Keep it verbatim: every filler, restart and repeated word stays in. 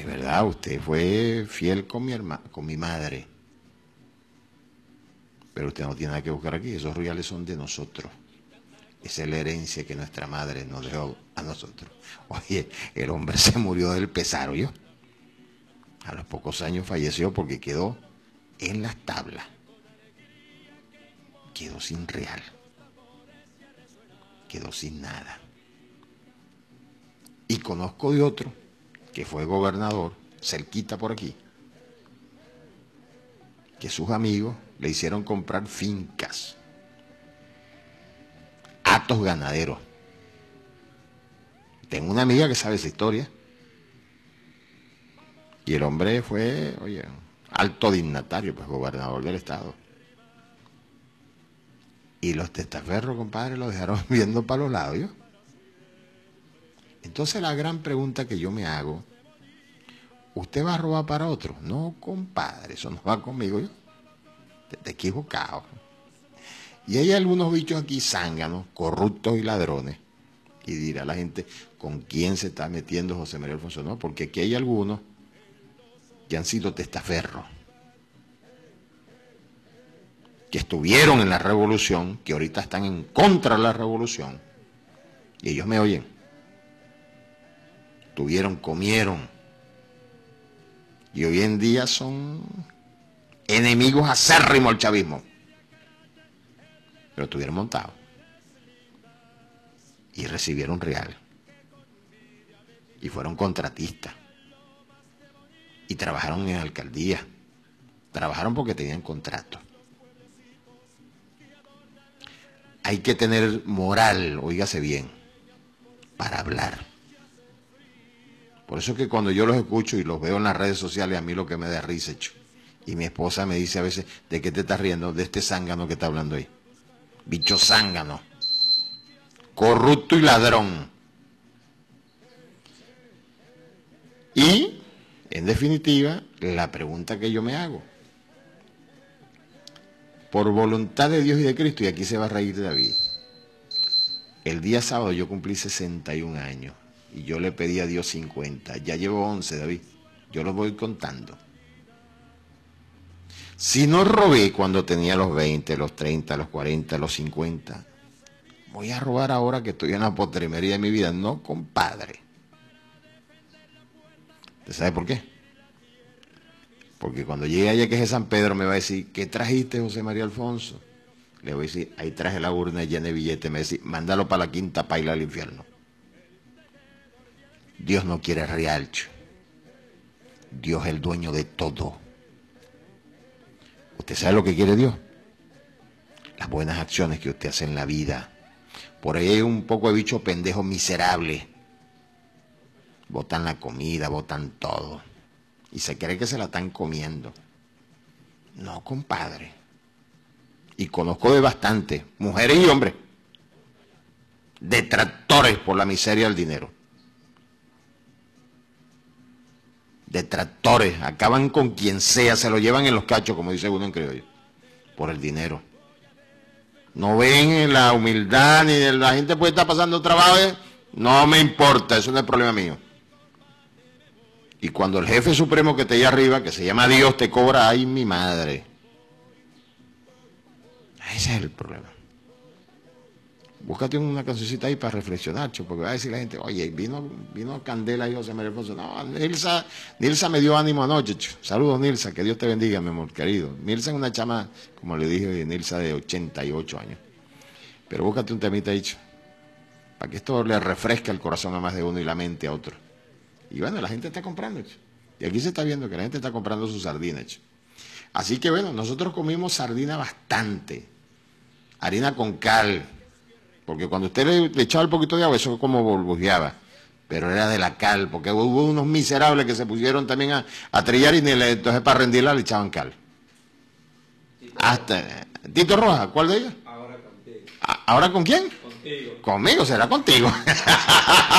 Es verdad, usted fue fiel con mi herma, con mi madre. Pero usted no tiene nada que buscar aquí, esos reales son de nosotros. Esa es la herencia que nuestra madre nos dejó a nosotros. Oye, el hombre se murió del pesar, ¿oyó? A los pocos años falleció porque quedó en las tablas. Quedó sin real. Quedó sin nada. Y conozco de otro que fue gobernador, cerquita por aquí, que sus amigos le hicieron comprar fincas, hatos ganaderos. Tengo una amiga que sabe esa historia. Y el hombre fue, oye, alto dignatario, pues gobernador del estado. Y los testaferros, compadre, lo dejaron viendo para los lados, ¿yo? Entonces la gran pregunta que yo me hago, ¿usted va a robar para otro? No, compadre, eso no va conmigo, yo. Te, te equivocado. Y hay algunos bichos aquí zánganos, corruptos y ladrones. Y dirá la gente, ¿con quién se está metiendo José María Alfonso? No, porque aquí hay algunos que han sido testaferros, que estuvieron en la revolución, que ahorita están en contra de la revolución, y ellos me oyen. Tuvieron, comieron, y hoy en día son enemigos acérrimos al chavismo, pero estuvieron montados y recibieron real y fueron contratistas y trabajaron en alcaldía, trabajaron porque tenían contrato. Hay que tener moral, oígase bien, para hablar. Por eso es que cuando yo los escucho y los veo en las redes sociales, a mí lo que me da risa, hecho. Y mi esposa me dice a veces, ¿de qué te estás riendo? De este zángano que está hablando ahí. Bicho zángano. Corrupto y ladrón. Y, en definitiva, la pregunta que yo me hago. Por voluntad de Dios y de Cristo, y aquí se va a reír David. El día sábado yo cumplí sesenta y un años. Y yo le pedí a Dios cincuenta. Ya llevo once, David. Yo los voy contando. Si no robé cuando tenía los veinte, los treinta, los cuarenta, los cincuenta, voy a robar ahora que estoy en la postrimería de mi vida. No, compadre. ¿Usted sabe por qué? Porque cuando llegue allá que es San Pedro me va a decir, ¿qué trajiste, José María Alfonso? Le voy a decir, ahí traje la urna llena de billetes. Me va a decir, mándalo para la quinta paila al infierno. Dios no quiere realcho. Dios es el dueño de todo. ¿Usted sabe lo que quiere Dios? Las buenas acciones que usted hace en la vida. Por ahí hay un poco de bichos pendejos miserables. Botan la comida, botan todo. Y se cree que se la están comiendo. No, compadre. Y conozco de bastante, mujeres y hombres, detractores por la miseria del dinero. Detractores, acaban con quien sea, se lo llevan en los cachos, como dice uno en criollo, por el dinero. No ven la humildad, ni de la gente puede estar pasando trabajo, ¿eh? No me importa, eso no es problema mío. Y cuando el jefe supremo que está ahí arriba, que se llama Dios, te cobra, ay mi madre. Ese es el problema. Búscate una cancioncita ahí para reflexionar, cho, porque va a decir la gente, oye, vino, vino Candela y José María Alfonso. No, Nilsa, Nilsa me dio ánimo anoche, cho. Saludos, Nilsa, que Dios te bendiga, mi amor querido. Nilsa es una chama, como le dije, Nilsa de ochenta y ocho años. Pero búscate un temita ahí, cho, para que esto le refresque el corazón a más de uno y la mente a otro. Y bueno, la gente está comprando, cho. Y aquí se está viendo que la gente está comprando sus sardinas, cho. Así que bueno, nosotros comimos sardina bastante. Harina con cal. Porque cuando usted le, le echaba un poquito de agua, eso como burbujeaba. Pero era de la cal, porque hubo unos miserables que se pusieron también a, a trillar y ni le, entonces para rendirla le echaban cal. Tito Hasta Roja. Tito Roja, ¿cuál de ellos? Ahora contigo. ¿Ahora con quién? Contigo. Conmigo, será contigo.